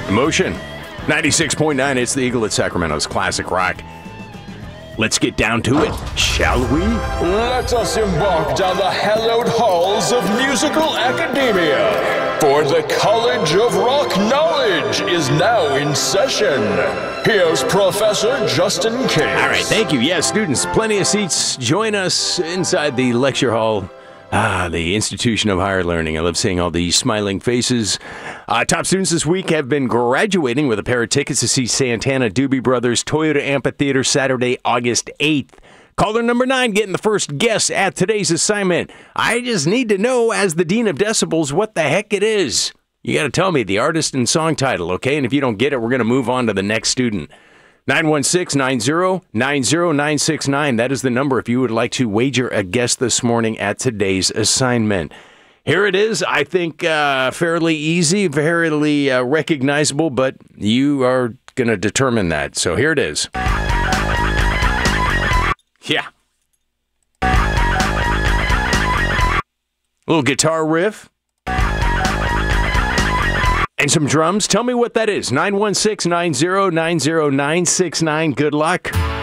Emotion. 96.9, it's the Eagle at Sacramento's Classic Rock. Let's get down to it, shall we? Let us embark down the hallowed halls of musical academia. For the College of Rock Knowledge is now in session. Here's Professor Justin Case. All right, thank you. Yes, students, plenty of seats. Join us inside the lecture hall. The Institution of Higher Learning. I love seeing all the smiling faces. Top students this week have been graduating with a pair of tickets to see Santana Doobie Brothers Toyota Amphitheater Saturday, August 8th. Caller number 9 getting the first guess at today's assignment. I just need to know, as the Dean of Decibels, what the heck it is. You got to tell me the artist and song title, okay? And if you don't get it, we're going to move on to the next student. 916-90-90969. That is the number if you would like to wager a guess this morning at today's assignment. Here it is. I think fairly easy, fairly recognizable, but you are going to determine that. So here it is. Yeah. Little guitar riff. And some drums. Tell me what that is. 916-90-90969. Good luck.